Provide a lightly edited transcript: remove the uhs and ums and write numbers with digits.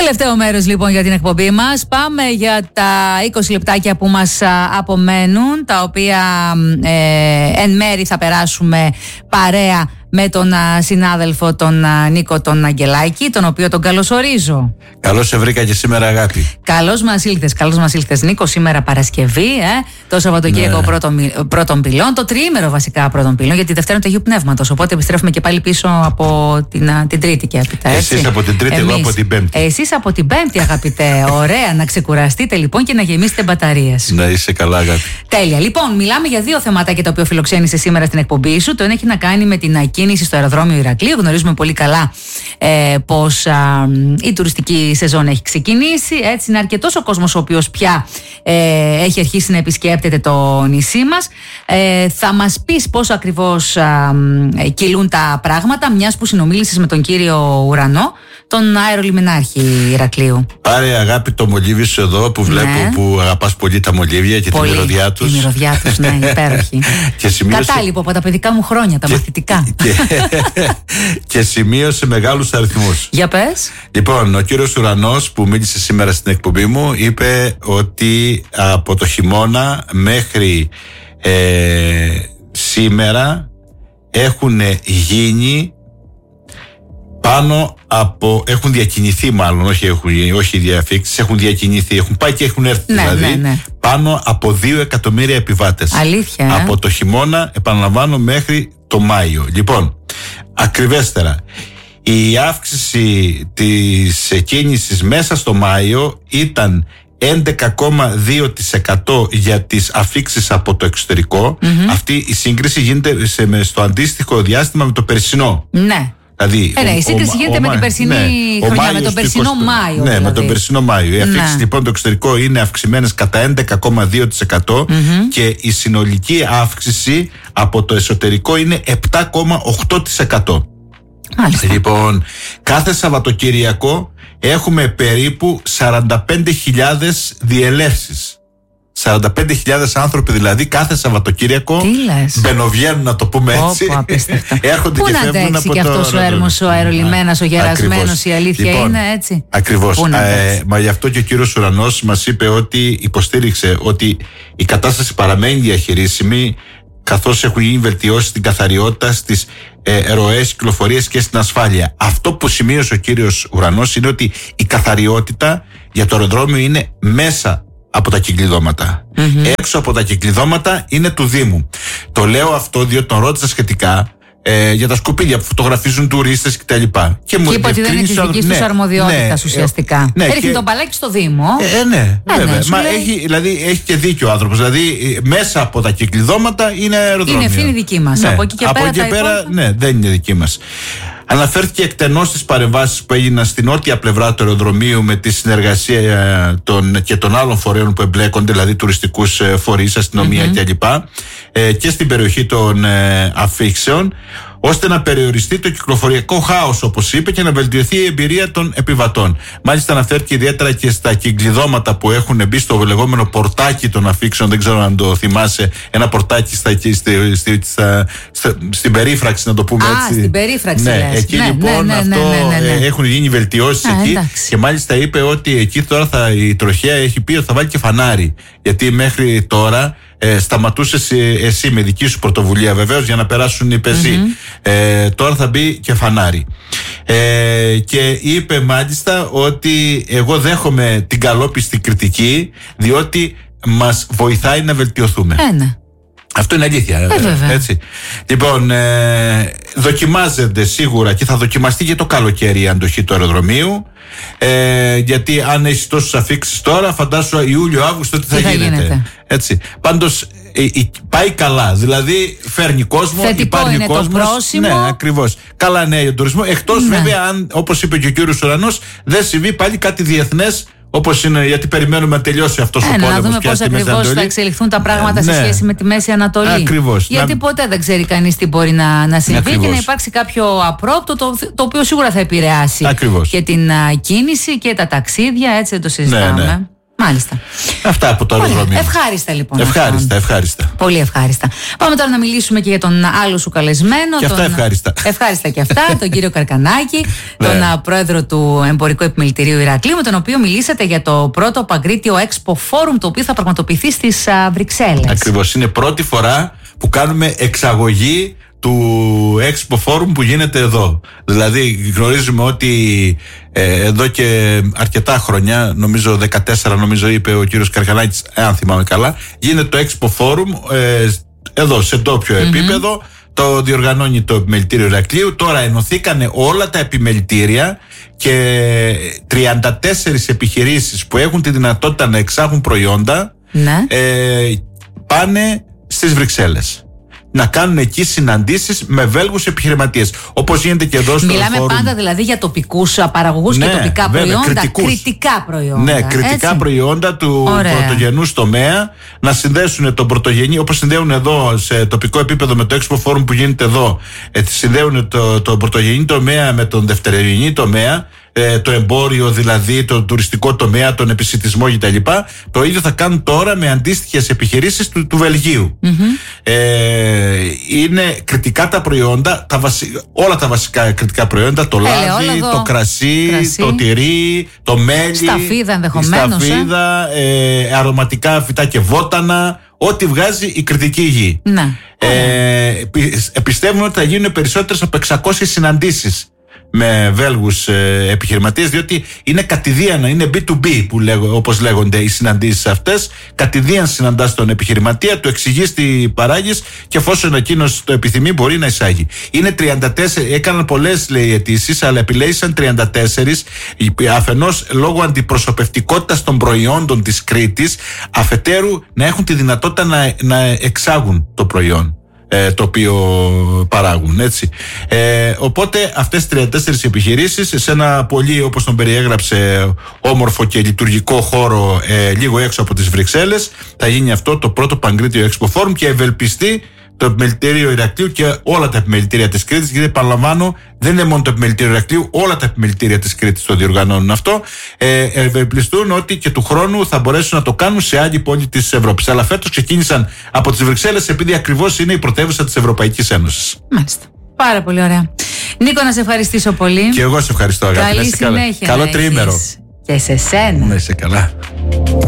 Τελευταίο μέρος λοιπόν για την εκπομπή μας. Πάμε για τα 20 λεπτάκια που μας απομένουν, τα οποία εν μέρη θα περάσουμε παρέα με τον συνάδελφο τον Νίκο τον Αγγελάκη, τον οποίο τον καλωσορίζω. Καλώς σε βρήκα και σήμερα, αγάπη. Καλώς μας ήλθες Νίκο, σήμερα Παρασκευή, το Σαββατοκύριακο πρώτων πυλών, το τριήμερο βασικά πρώτων πυλών, γιατί Δευτέρα είναι του Αγίου Πνεύματος, οπότε επιστρέφουμε και πάλι πίσω από την Τρίτη και έπειτα. Εσείς από την Τρίτη, εγώ από την Πέμπτη. Εσείς από την Πέμπτη, αγαπητέ. Ωραία, να ξεκουραστείτε λοιπόν και να γεμίσετε μπαταρίες. Να είσαι καλά, αγάπη. Τέλεια. Λοιπόν, μιλάμε για δύο θεματάκια τα οποία φιλοξένησε σήμερα στην εκπομπή σου. Το ένα έχει να κάνει με την ακίνηση στο αεροδρόμιο Ηρακλείου. Γνωρίζουμε πολύ καλά πως η τουριστική σεζόν έχει ξεκινήσει. Έτσι, είναι αρκετός ο κόσμος ο οποίος πια έχει αρχίσει να επισκέπτεται το νησί μας. Θα μας πεις πώς ακριβώς κυλούν τα πράγματα, μιας που συνομίλησες με τον κύριο Ουρανό, τον αερολιμενάρχη Ηρακλείου. Πάρε, αγάπη, το μολύβι σου εδώ που βλέπω που αγαπάς πολύ τα μολύβια και πολύ, τη μυρωδιά τους. Τη μυρωδιά τους, ναι, υπέροχη. Κατάλοιπο από τα παιδικά μου χρόνια, τα μαθητικά. Και σημείωσε μεγάλους αριθμούς. Για πες. Λοιπόν, ο κύριος Ουρανός που μίλησε σήμερα στην εκπομπή μου είπε ότι από το χειμώνα μέχρι σήμερα έχουν γίνει πάνω από, έχουν διακινηθεί μάλλον, όχι διαφήξεις, έχουν διακινηθεί, έχουν πάει και έχουν έρθει, ναι. Πάνω από 2 εκατομμύρια επιβάτες. Αλήθεια. Από το χειμώνα, επαναλαμβάνω, μέχρι το Μάιο. Λοιπόν, ακριβέστερα, η αύξηση της κίνησης μέσα στο Μάιο ήταν 11,2% για τις αφήξεις από το εξωτερικό. Αυτή η σύγκριση γίνεται στο αντίστοιχο διάστημα με το περσινό. Ναι. Δηλαδή, η σύγκριση γίνεται με την περσινή χρονιά, με τον περσινό Μάιο. Ναι, δηλαδή. Με τον περσινό Μάιο. Οι αφήξεις λοιπόν το εξωτερικό είναι αυξημένες κατά 11,2% και η συνολική αύξηση από το εσωτερικό είναι 7,8%. Μάλιστα. Λοιπόν, κάθε Σαββατοκύριακο έχουμε περίπου 45.000 διελεύσεις. 45.000 άνθρωποι δηλαδή κάθε Σαββατοκύριακο μπαινοβγαίνουν, να το πούμε έτσι. Έρχονται πού και φεύγουν από το... Πού να αντέξει και αυτός ο έρμος, ο αερολιμένας, ο γερασμένος, η αλήθεια λοιπόν, είναι έτσι. Ακριβώς. Μα γι' αυτό και ο κύριος Ουρανός μας είπε ότι υποστήριξε ότι η κατάσταση παραμένει διαχειρίσιμη, καθώς έχουν γίνει βελτιώσεις στην καθαριότητα, στις ροές κυκλοφορίας και στην ασφάλεια. Αυτό που σημείωσε ο κύριος Ουρανός είναι ότι η καθαριότητα για το αεροδρόμιο είναι μέσα από τα κυκλειδώματα. Έξω από τα κυκλειδώματα είναι του Δήμου. Το λέω αυτό διότι τον ρώτησα σχετικά για τα σκουπίδια που φωτογραφίζουν τουρίστες κτλ. Και μου είπε ότι δεν είναι τη δική τους αρμοδιότητας ουσιαστικά. Ρίχνει τον παλάκι στο Δήμο. Ναι, βέβαια. Μα έχει και δίκιο ο άνθρωπος. Δηλαδή μέσα από τα κυκλειδώματα είναι αεροδρόμιο. Είναι ευθύνη δική μας. Ναι. Από εκεί και πέρα, ναι, δεν είναι δική μας. Αναφέρθηκε εκτενώς στις παρεμβάσεις που έγιναν στην νότια πλευρά του αεροδρομίου με τη συνεργασία και των άλλων φορέων που εμπλέκονται, δηλαδή τουριστικούς φορείς, αστυνομία κλπ. Και στην περιοχή των αφήξεων, ώστε να περιοριστεί το κυκλοφοριακό χάος, όπως είπε, και να βελτιωθεί η εμπειρία των επιβατών. Μάλιστα, αναφέρθηκε ιδιαίτερα και στα κυκλειδώματα που έχουν μπει στο λεγόμενο πορτάκι των αφήξεων. Δεν ξέρω αν το θυμάσαι. Ένα πορτάκι στην περίφραξη, να το πούμε έτσι. Στην περίφραξη. Ναι, εκεί λοιπόν έχουν γίνει βελτιώσεις εκεί. Εντάξει. Και μάλιστα είπε ότι εκεί τώρα η τροχέα έχει πει ότι θα βάλει και φανάρι. Γιατί μέχρι τώρα σταματούσες εσύ με δική σου πρωτοβουλία βεβαίως για να περάσουν οι πεζοί. Τώρα θα μπει και φανάρι. Και είπε μάλιστα ότι εγώ δέχομαι την καλόπιστη κριτική, διότι μας βοηθάει να βελτιωθούμε. Αυτό είναι αλήθεια. Έτσι. Λοιπόν, δοκιμάζεται σίγουρα και θα δοκιμαστεί και το καλοκαίρι η αντοχή του αεροδρομίου. Γιατί αν έχει τόσους αφήξεις τώρα, φαντάσου Ιούλιο-Αύγουστο τι θα γίνεται. Έτσι. Πάντως πάει καλά. Δηλαδή φέρνει κόσμο, θετικό υπάρχει είναι κόσμος. Το πρόσημο. Ναι, ακριβώς. Καλά, ναι, για τον τουρισμό. Εκτός βέβαια, αν, όπως είπε και ο κύριος Ουρανός, δεν συμβεί πάλι κάτι διεθνές. Όπως είναι, γιατί περιμένουμε να τελειώσει αυτός ο πόλεμος. Να δούμε πώς ακριβώς θα εξελιχθούν τα πράγματα σε σχέση με τη Μέση Ανατολή. Ακριβώς. Γιατί ποτέ δεν ξέρει κανείς τι μπορεί να συμβεί και να υπάρξει κάποιο απρόπτο το οποίο σίγουρα θα επηρεάσει και την κίνηση και τα ταξίδια, έτσι δεν το συζητάμε. Μάλιστα. Αυτά από το αεροδρόμιο. Ευχάριστα λοιπόν. Ευχάριστα. Πολύ ευχάριστα. Πάμε τώρα να μιλήσουμε και για τον άλλο σου καλεσμένο. Και αυτά ευχάριστα. Ευχάριστα και αυτά, τον κύριο Καρκανάκη, τον πρόεδρο του Εμπορικού Επιμελητηρίου Ηρακλείου, με τον οποίο μιλήσατε για το πρώτο Παγκρίτιο Expo Forum, το οποίο θα πραγματοποιηθεί στις Βρυξέλλες. Ακριβώς. Είναι πρώτη φορά που κάνουμε εξαγωγή του Expo Forum που γίνεται εδώ. Δηλαδή γνωρίζουμε ότι εδώ και αρκετά χρόνια, νομίζω 14 νομίζω είπε ο κύριος Καρκανάκης, αν θυμάμαι καλά, γίνεται το Expo Forum εδώ σε ντόπιο επίπεδο. Το διοργανώνει το Επιμελητήριο Ηρακλείου. Τώρα ενωθήκανε όλα τα επιμελητήρια και 34 επιχειρήσεις που έχουν τη δυνατότητα να εξάγουν προϊόντα πάνε στις Βρυξέλλες να κάνουν εκεί συναντήσεις με Βέλγους επιχειρηματίες. Όπως γίνεται και εδώ στο Μιλάμε φόρουμ. Πάντα δηλαδή για τοπικούς παραγωγούς και τοπικά προϊόντα. Κριτικά προϊόντα. Ναι, κριτικά προϊόντα του πρωτογενούς τομέα. Να συνδέσουν τον πρωτογενή, όπως συνδέουν εδώ σε τοπικό επίπεδο με το Expo Forum που γίνεται εδώ. Συνδέουν τον πρωτογενή τομέα με τον δευτερογενή τομέα. Το εμπόριο δηλαδή, το τουριστικό τομέα, τον επισιτισμό κτλ. Το ίδιο θα κάνουν τώρα με αντίστοιχες επιχειρήσεις του Βελγίου. Είναι κριτικά τα προϊόντα, όλα τα βασικά κριτικά προϊόντα, το λάδι, το κρασί, το τυρί, το μέλι, σταφίδα ενδεχομένως, σταφίδα, αρωματικά φυτά και βότανα, ό,τι βγάζει η κριτική γη. Πιστεύουν ότι θα γίνουν περισσότερες από 600 συναντήσεις με Βέλγους επιχειρηματίες, διότι είναι κατηδίαν, είναι B2B όπως λέγονται οι συναντήσεις αυτές. Κατηδίαν συναντάς τον επιχειρηματία, του εξηγείς τι παράγεις και εφόσον εκείνος το επιθυμεί μπορεί να εισάγει. Είναι 34, έκαναν πολλές λέει αιτήσεις, αλλά επιλέγησαν 34, αφενός λόγω αντιπροσωπευτικότητας των προϊόντων της Κρήτης, αφετέρου να έχουν τη δυνατότητα να εξάγουν το προϊόν το οποίο παράγουν, έτσι. Οπότε αυτές οι 34 επιχειρήσεις σε ένα πολύ, όπως τον περιέγραψε, όμορφο και λειτουργικό χώρο λίγο έξω από τις Βρυξέλλες, θα γίνει αυτό το πρώτο Παγκρίτιο Expo Forum και ευελπιστεί το Επιμελητήριο Ηρακλείου και όλα τα επιμελητήρια της Κρήτης, γιατί επαναλαμβάνω, δεν είναι μόνο το Επιμελητήριο Ηρακλείου, όλα τα επιμελητήρια της Κρήτης το διοργανώνουν αυτό. Ευελπιστούν ότι και του χρόνου θα μπορέσουν να το κάνουν σε άλλη πόλη της Ευρώπης. Αλλά φέτος ξεκίνησαν από τις Βρυξέλλες, επειδή ακριβώς είναι η πρωτεύουσα της Ευρωπαϊκής Ένωσης. Μάλιστα. Πάρα πολύ ωραία. Νίκο, να σε ευχαριστήσω πολύ. Και εγώ σε ευχαριστώ, αγάπη. Καλή συνέχεια. Καλό τριήμερο. Και σε σένα. Να είσαι καλά.